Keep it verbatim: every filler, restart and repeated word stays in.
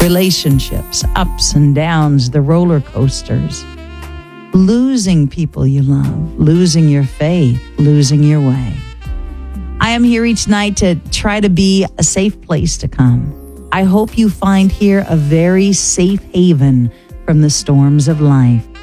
relationships, ups and downs, the roller coasters, losing people you love, losing your faith, losing your way. I am here each night to try to be a safe place to come. I hope you find here a very safe haven from the storms of life.